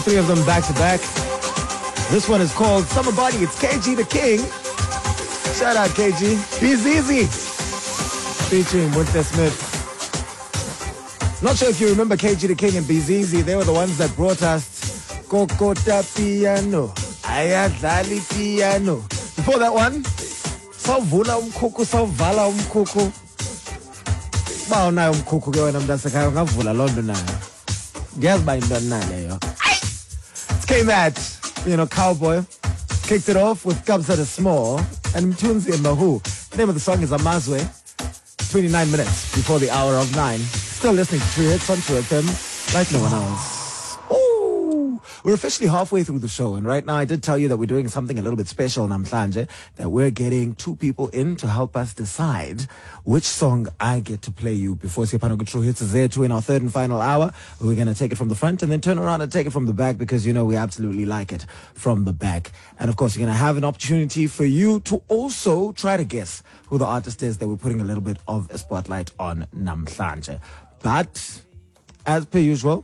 Three of them back to back. This one is called Summer Body. It's KG the King. Shout out KG. Be Easy. Featuring Winter Smith. Not sure if you remember KG the King and Be Easy. They were the ones that brought us Kokota Piano. Ayadlali Piano. Before that one, Sawvula umkhukhu, Sawvala umkhukhu. Bawunayo umkhukhu ke wena mntasekhaya ngavula lonto nayo. Ngiyazi ba into nayo leyo. It's K-Mat, cowboy. Kicked it off with Kabza the Small and Mtunzi and Mahu. The name of the song is Amazwe. 29 minutes before the hour of 9. Still listening to True Hits on True FM, like no one else. We're officially halfway through the show, and right now I did tell you that we're doing something a little bit special namhlanje, that we're getting two people in to help us decide which song I get to play you before Siyapano True Hits is there to in our third and final hour. We're going to take it from the front and then turn around and take it from the back because, we absolutely like it from the back. And of course, you're going to have an opportunity for you to also try to guess who the artist is that we're putting a little bit of a spotlight on namhlanje. But, as per usual,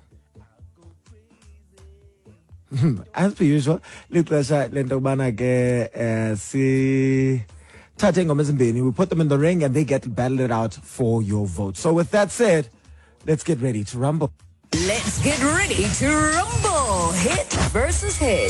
lixesha lento kubana ke sithathe ingoma ezimbini, we put them in the ring and they get to battle it out for your vote. So with that said, let's get ready to rumble. Let's get ready to rumble. Hit versus hit.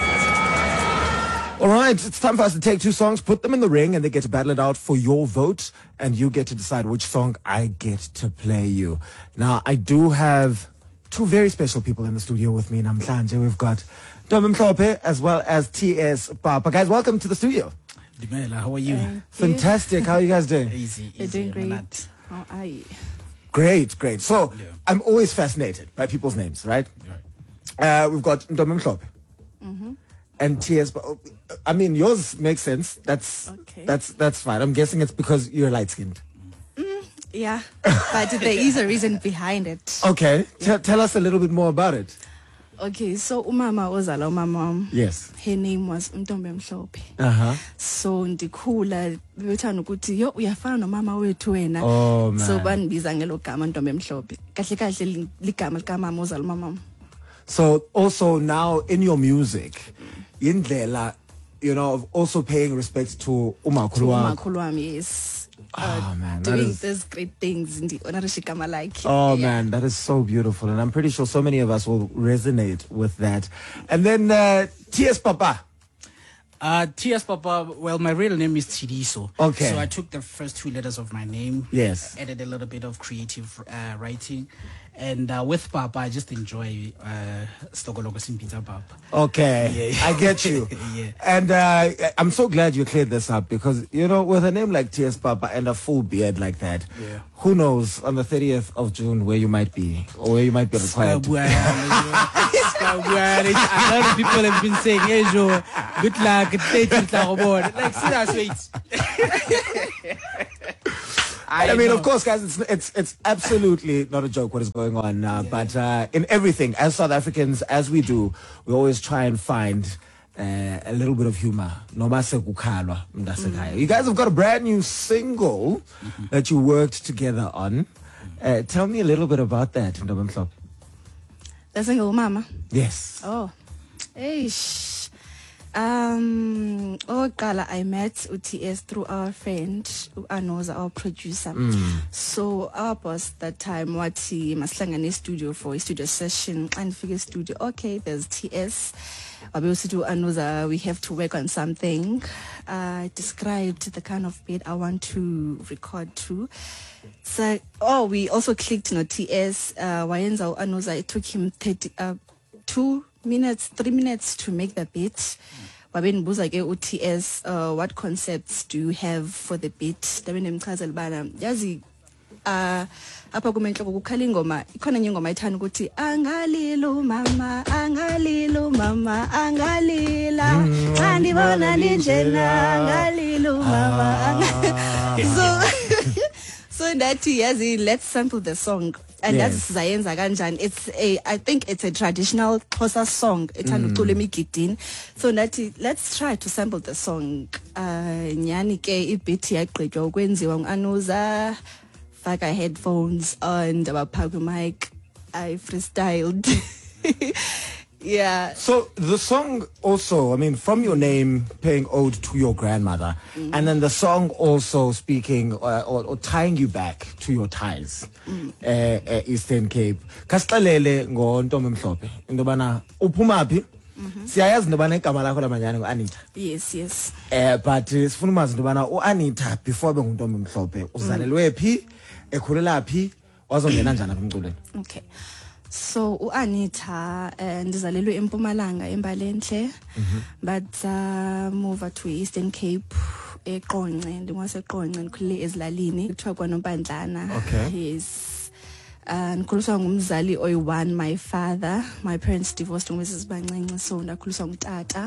All right, it's time for us to take two songs, put them in the ring, and they get to battle it out for your vote, and you get to decide which song I get to play you. Now, I do have two very special people in the studio with me namhlanje. We've got Ntombi Mhlophe as well as T.S. Papa. Guys, welcome to the studio. Dimela, how are you? Fantastic. How are you guys doing? Easy. You're doing great. How are you? Great. So, I'm always fascinated by people's names, right? We've got Ntombi Mhlophe and T.S. I mean, yours makes sense. That's fine. I'm guessing it's because you're light-skinned. Yeah, but there is a reason behind it. Okay, tell us a little bit more about it. Okay, so umama ozala umama. Yes. Her name was Ntombi Mhlophe. So ndikhula bethana ukuthi yo uyafana nomama wethu wena. Oh man. So banibiza ngelo gama Ntombi Mhlophe. Kahle kahle ligama likamama ozala umama. So also now in your music, indlela, of also paying respect to umakhulu wakho. Umakhulu wami, yes. Oh man, doing these great things in the honorishikama like. Oh man, that is so beautiful, and I'm pretty sure so many of us will resonate with that. And then T.S. Papa. T.S. Papa, well, my real name is Tidiso. Okay. So I took the first two letters of my name. Yes. Added a little bit of creative writing. And with Papa, I just enjoy Stokologo Simpita Papa. Okay. Yeah. I get you. Yeah. And I'm so glad you cleared this up because, with a name like T.S. Papa and a full beard like that, who knows on the 30th of June where you might be or where you might be required to. A lot of people have been saying, hey, Joe, good luck, like, serious, wait. I mean, of course, guys, it's absolutely not a joke what is going on now. But in everything, as South Africans, as we do, we always try and find a little bit of humor. You guys have got a brand new single that you worked together on. Tell me a little bit about that, Ntombi Mhlophe. The single Mama? Yes. Oh. Eish. Gala, I met UTS through our friend Anoza, our producer. So our boss that time wati maslangane studio for a studio session and figure studio. Okay, there's TS. We also do Anoza, we have to work on something. I described the kind of beat I want to record to. So we also clicked on TS. Wayenza Anoza, it took him 3 minutes to make the beat. Waben buza ke UTS, what concepts do you have for the beat? Dabene mchazel bana yazi apha kumenhloko kukhala ingoma ikhona nye ingoma ithanda ukuthi angalilo mama angalila xa ndibona linjena angalilo mama so that yazi let's sample the song. And that's Zayenza Ganjan. I think it's a traditional Xhosa song. So let's try to sample the song. Nyani ke ibiti yaqedwa ukwenziwa nguAnuza. Faka headphones on, abaphaku mic. I freestyled. Yeah. So the song also, I mean, from your name, paying ode to your grandmother, and then the song also speaking or tying you back to your ties, Eastern Cape. Kasixelele ngontombi emhlophe into bana uphuma phi? Siyayazi into bana igama lakho lamanyane nguAnita. Yes. But sifuna umazi into bana uAnita before benguntombi emhlophe uzalelwe phi, ekhulela phi, wazongena njani apha emculweni? Okay. So uAnita ndizalelwe eMpumalanga eMbalenhle, but move to Eastern Cape eQonce, ndingwaseQonce ndikhulele ezilalini kuthiwa kwaNompandlana. Okay. Yes. Ndikhuliswa ngumzali oyi-1, my father. My parents divorced ngoMrs Bancinci, so ndakhuliswa ngutata.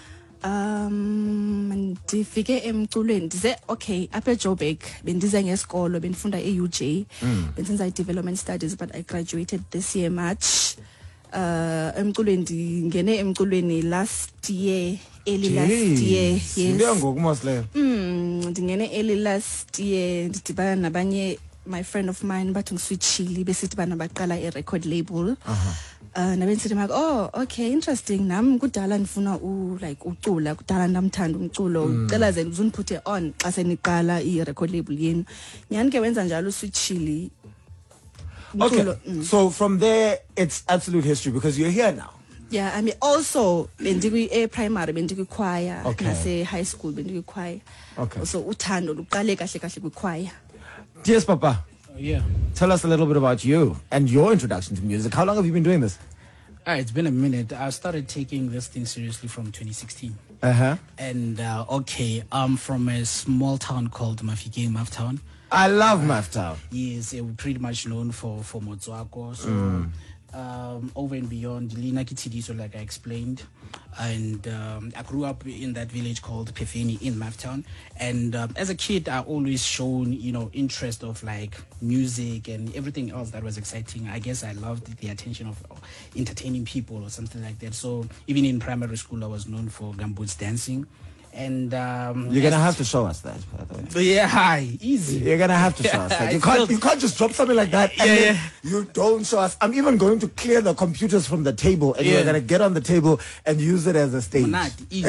Ndifike emculweni ndize okay apha eJoburg bendize ngesikolo bendifunda eUJ benzenza development studies, but I graduated this year March. Emculweni ndingene emculweni last year, early last year. Yes. Ndiya ngokumasleyo. Ndingene early last year ndidibana nabanye my friend of mine bathi ngiswitchile besithi bana baqala i-record label. Nabensithi mak okay interesting, nami kudala ndifuna ucula, kudala ndamthanda umculo, ucela ze uzuniputhe on xa seniqala i-record label yenu. Nyani ke wenza njalo uswitchile. Okay, so from there it's absolute history because you're here now. Yeah, I mean also bendikwi primary bendikwi choir, Okay. nase high school bendikwi choir. Okay. So uthando luqale kahle kahle kwi choir. Yes, Papa. Yeah. Tell us a little bit about you and your introduction to music. How long have you been doing this? It's been a minute. I started taking this thing seriously from 2016. And I'm from a small town called Mafikeng, Maftown. I love Maftown. Yes, we're pretty much known for Motswako. So over and beyond, Lina Kitidiso, like I explained. And I grew up in that village called Pefeni in Maftown. And as a kid, I always shown, interest of like music and everything else that was exciting. I guess I loved the attention of entertaining people or something like that. So even in primary school, I was known for Gamboots dancing. And you're gonna have to show us that, by the way. But yeah, hi, easy. You're gonna have to show us that. You can't just drop something like that and then you don't show us. I'm even going to clear the computers from the table and you're gonna get on the table and use it as a stage. Not easy.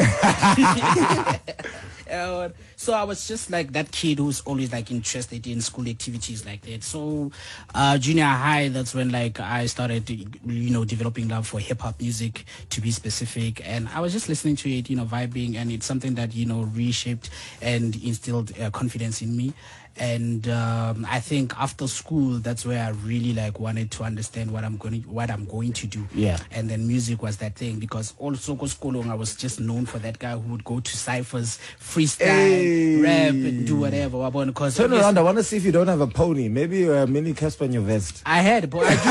So I was just like that kid who's always like interested in school activities like that. So junior high, that's when like I started developing love for hip hop music, to be specific, and I was just listening to it, vibing, and it's something that reshaped and instilled confidence in me. And I think after school, that's where I really like wanted to understand what I'm going to do. Yeah. And then music was that thing, because also Kolong, I was just known for that guy who would go to cyphers, freestyle, rap, and do whatever. Turn around. I want to see if you don't have a pony. Maybe a mini Casper in your vest. I had, but I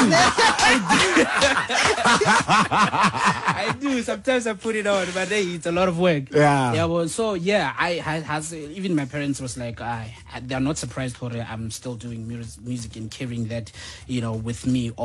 do. I do. Sometimes I put it on, but hey, it's a lot of work. Yeah. Yeah. Well, so yeah, even my parents was like, they're not surprised for it. I'm still doing music and carrying that, with me